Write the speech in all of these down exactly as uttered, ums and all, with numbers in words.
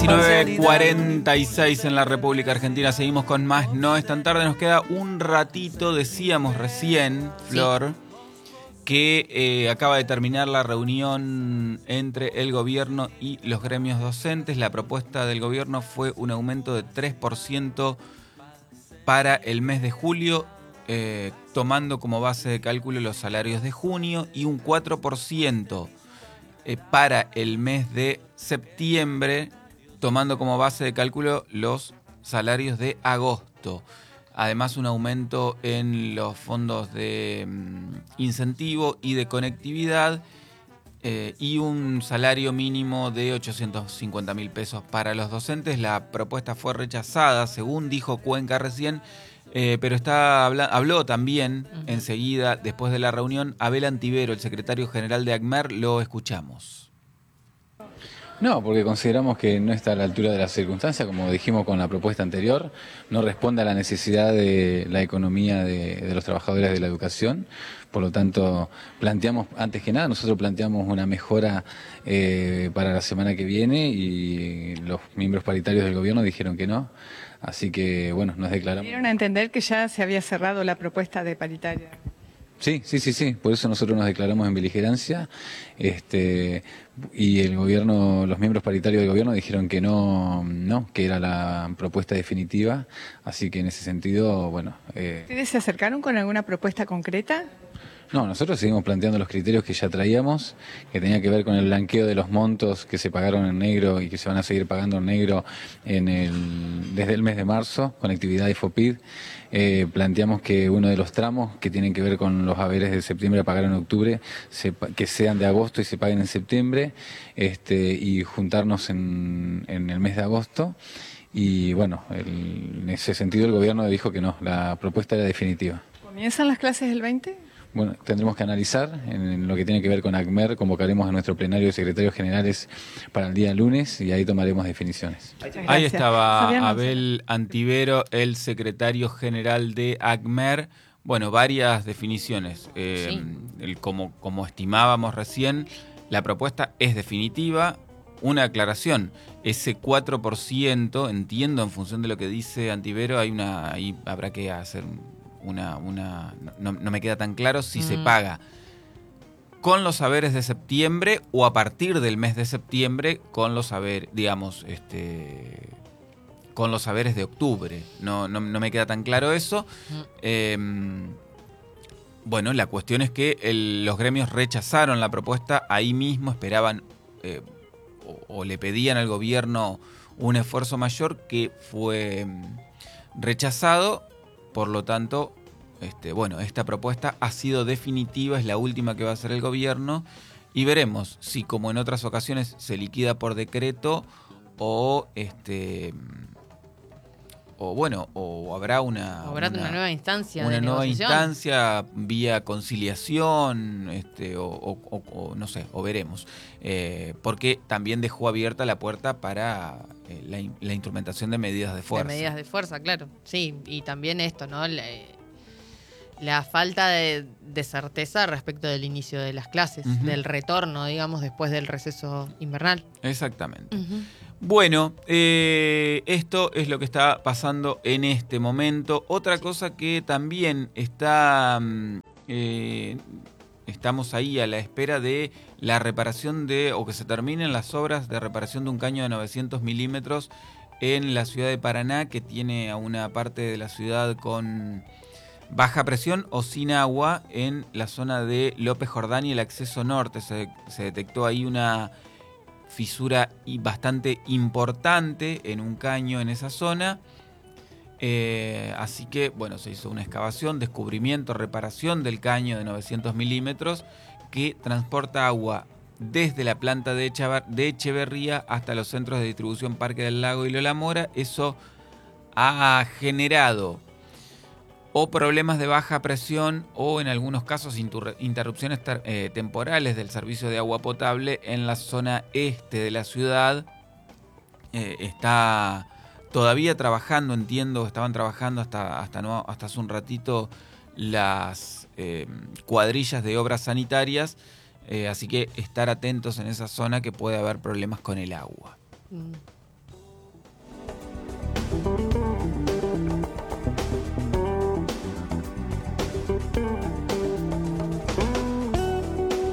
diecinueve cuarenta y seis en la República Argentina. Seguimos con más. No es tan tarde, nos queda un ratito. Decíamos recién, Flor, sí. que eh, acaba de terminar la reunión entre el gobierno y los gremios docentes. La propuesta del gobierno fue un aumento de tres por ciento para el mes de julio, eh, tomando como base de cálculo los salarios de junio, y un cuatro por ciento eh, para el mes de septiembre, tomando como base de cálculo los salarios de agosto. Además, un aumento en los fondos de um, incentivo y de conectividad, eh, y un salario mínimo de ochocientos cincuenta mil pesos para los docentes. La propuesta fue rechazada, según dijo Cuenca recién, eh, pero está habla, habló también uh-huh. enseguida, después de la reunión, Abel Antivero, el secretario general de ACMER. Lo escuchamos. No, porque consideramos que no está a la altura de las circunstancias, como dijimos con la propuesta anterior, no responde a la necesidad de la economía de, de los trabajadores de la educación. Por lo tanto, planteamos, antes que nada, nosotros planteamos una mejora eh, para la semana que viene, y los miembros paritarios del gobierno dijeron que no. Así que, bueno, nos declaramos. ¿Dieron a entender que ya se había cerrado la propuesta de paritaria? Sí, sí, sí, sí, por eso nosotros nos declaramos en beligerancia, este, y el gobierno, los miembros paritarios del gobierno dijeron que no, no, que era la propuesta definitiva, así que en ese sentido, bueno. Eh, ¿Ustedes se acercaron con alguna propuesta concreta? No, nosotros seguimos planteando los criterios que ya traíamos, que tenía que ver con el blanqueo de los montos que se pagaron en negro y que se van a seguir pagando en negro en el, desde el mes de marzo, conectividad y FOPID. Eh, planteamos que uno de los tramos que tienen que ver con los haberes de septiembre a pagar en octubre, se, que sean de agosto y se paguen en septiembre, este, y juntarnos en, en el mes de agosto. Y bueno, el, en ese sentido el gobierno dijo que no, la propuesta era definitiva. ¿Comienzan las clases el veinte? Bueno, tendremos que analizar en lo que tiene que ver con ACMER. Convocaremos a nuestro plenario de secretarios generales para el día lunes y ahí tomaremos definiciones. Ahí estaba Abel Antivero, el secretario general de ACMER. Bueno, varias definiciones. Eh, sí. el, como, como estimábamos recién, la propuesta es definitiva. Una aclaración, ese cuatro por ciento, entiendo, en función de lo que dice Antivero, hay una, ahí habrá que hacer una... una no, no me queda tan claro si mm. se paga con los haberes de septiembre o a partir del mes de septiembre con los haberes, digamos, este, con los haberes de octubre. No, no, no me queda tan claro eso. Mm. Eh, bueno, la cuestión es que el, los gremios rechazaron la propuesta, ahí mismo esperaban... Eh, o le pedían al gobierno un esfuerzo mayor, que fue rechazado. Por lo tanto, este, bueno, esta propuesta ha sido definitiva, es la última que va a hacer el gobierno, y veremos si, como en otras ocasiones, se liquida por decreto o este o bueno, o habrá una, habrá una, una nueva instancia una de nueva negociación. instancia vía conciliación, este, o, o, o, o no sé, o veremos, eh, porque también dejó abierta la puerta para eh, la, la instrumentación de medidas de fuerza. De medidas de fuerza, claro, sí, y también esto, ¿no? La, la falta de, de certeza respecto del inicio de las clases, uh-huh. del retorno, digamos, después del receso invernal. Exactamente. Uh-huh. Bueno, eh, esto es lo que está pasando en este momento. Otra cosa que también está, eh, estamos ahí a la espera de la reparación de, o que se terminen las obras de reparación de un caño de novecientos milímetros en la ciudad de Paraná, que tiene a una parte de la ciudad con baja presión o sin agua en la zona de López Jordán y el acceso norte. Se, se detectó ahí una fisura y bastante importante en un caño en esa zona, eh, así que bueno, se hizo una excavación, descubrimiento, reparación del caño de novecientos milímetros que transporta agua desde la planta de, Echavar, de Echeverría hasta los centros de distribución Parque del Lago y Lola Mora. Eso ha generado o problemas de baja presión o en algunos casos interrupciones eh, temporales del servicio de agua potable en la zona este de la ciudad. Eh, está todavía trabajando, entiendo, estaban trabajando hasta, hasta, no, hasta hace un ratito las eh, cuadrillas de obras sanitarias, eh, así que estar atentos en esa zona, que puede haber problemas con el agua. Mm.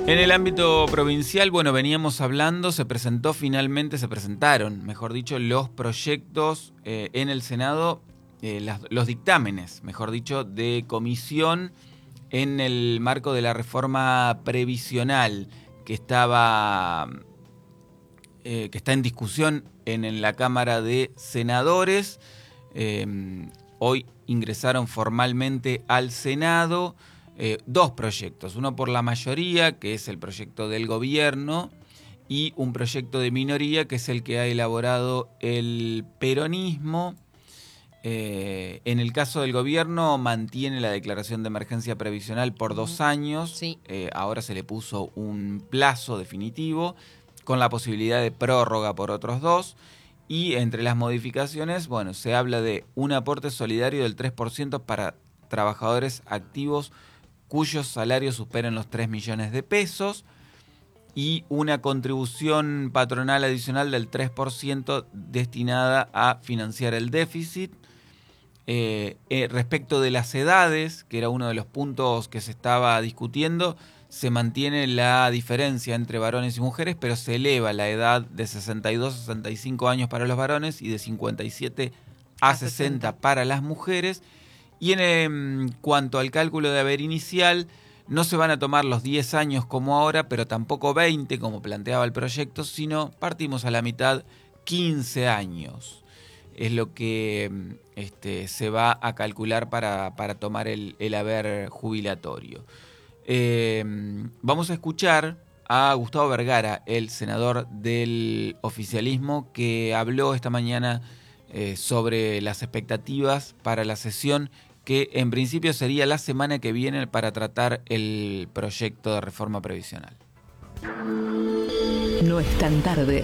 En el ámbito provincial, bueno, veníamos hablando, se presentó finalmente, se presentaron, mejor dicho, los proyectos eh, en el Senado, eh, las, los dictámenes, mejor dicho, de comisión en el marco de la reforma previsional que estaba, eh, que está en discusión en, en la Cámara de Senadores. Eh, hoy ingresaron formalmente al Senado. Eh, dos proyectos, uno por la mayoría, que es el proyecto del gobierno, y un proyecto de minoría, que es el que ha elaborado el peronismo. Eh, en el caso del gobierno, mantiene la declaración de emergencia previsional por dos años. Sí. Eh, ahora se le puso un plazo definitivo, con la posibilidad de prórroga por otros dos. Y entre las modificaciones, bueno, se habla de un aporte solidario del tres por ciento para trabajadores activos cuyos salarios superan los tres millones de pesos, y una contribución patronal adicional del tres por ciento destinada a financiar el déficit. Eh, eh, respecto de las edades, que era uno de los puntos que se estaba discutiendo, se mantiene la diferencia entre varones y mujeres, pero se eleva la edad de sesenta y dos a sesenta y cinco años para los varones y de cincuenta y siete a sesenta para las mujeres. Y en eh, cuanto al cálculo de haber inicial, no se van a tomar los diez años como ahora, pero tampoco veinte como planteaba el proyecto, sino partimos a la mitad, quince años. Es lo que este, se va a calcular para, para tomar el, el haber jubilatorio. Eh, vamos a escuchar a Gustavo Vergara, el senador del oficialismo, que habló esta mañana eh, sobre las expectativas para la sesión, que en principio sería la semana que viene, para tratar el proyecto de reforma previsional. No es tan tarde.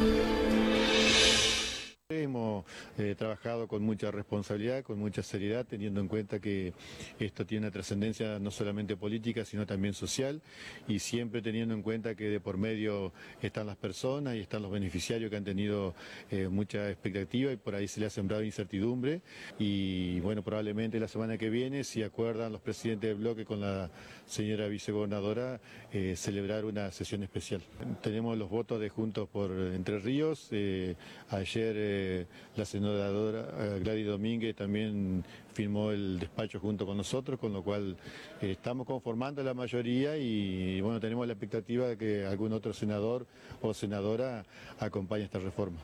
Hemos eh, trabajado con mucha responsabilidad, con mucha seriedad, teniendo en cuenta que esto tiene una trascendencia no solamente política, sino también social, y siempre teniendo en cuenta que de por medio están las personas y están los beneficiarios que han tenido eh, mucha expectativa, y por ahí se le ha sembrado incertidumbre. Y bueno, probablemente la semana que viene, si acuerdan los presidentes del bloque con la señora vicegobernadora, eh, celebrar una sesión especial. Tenemos los votos de Juntos por Entre Ríos. Eh, ayer eh, la senadora eh, Gladys Domínguez también firmó el despacho junto con nosotros, con lo cual eh, estamos conformando la mayoría, y bueno, tenemos la expectativa de que algún otro senador o senadora acompañe esta reforma.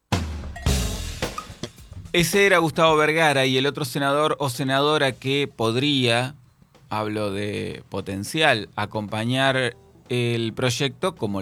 Ese era Gustavo Vergara, y el otro senador o senadora que podría, hablo de potencial, acompañar el proyecto, como